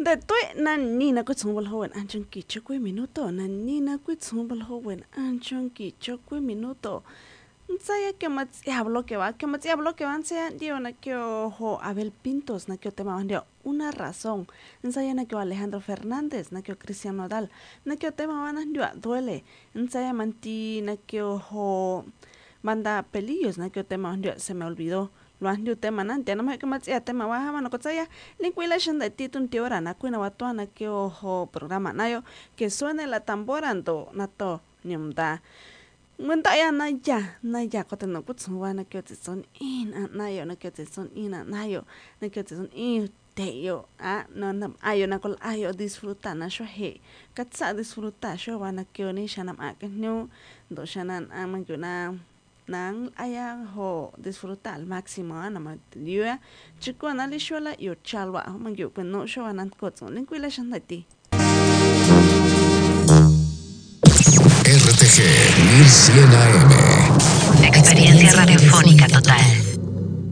de toi na nina ko tsubal howen anchon ki chokwe minuto na nina ko tsubal howen anchon ki chokwe minuto nsaya que mats hablo que van sea dio na que ho Abel Pintos na que tema dio una razón nsaya na que Alejandro Fernández na que Cristian Nodal na que tema van dio duele nsaya manti na que ho manda pelillos na que tema dio se me olvidó lo han dio tema nante no me que mats tema wa mano ko tsaya linkwilation de titun tiora na kuina watuana que ho programa nayo que suene la tambora ando na to nyumda Munda na ya ko te no kutsu wa na kyo te son in na yo na kyo te son in na yo na kyo te son in te yo no ayo na kol ayo disfruta na sho he katsa disfruta sho wa na kyo ni shanam a ke no do shanan a man kyo na nang aya ho disfruta al máximo na ma yo chiko na li shola yo chalwa man kyo no sho wa nan kotso linkwila shan ti RTG 1100 AM. Experiencia radiofónica total.